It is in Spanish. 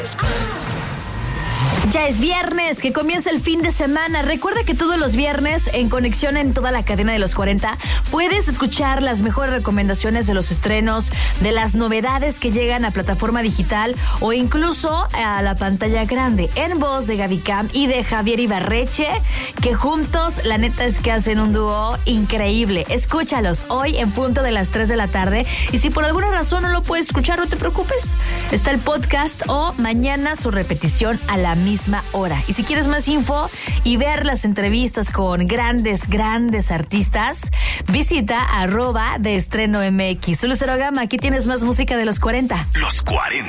Ya es viernes, que comienza el fin de semana. Recuerda que todos los viernes, en conexión en toda la cadena de los 40, puedes escuchar las mejores recomendaciones de los estrenos, de las novedades que llegan a plataforma digital o incluso a la pantalla grande, en voz de Gaby Cam y de Javier Ibarreche, que juntos, la neta es que hacen un dúo increíble. Escúchalos hoy en punto de las 3 de la tarde. Y si por alguna razón no lo puedes escuchar, no te preocupes. Está el podcast o mañana su repetición a la misma hora. Y si quieres más info y ver las entrevistas con grandes artistas, visita @de Estreno MX. Soy Lucero Gama, aquí tienes más música de los 40. Los 40.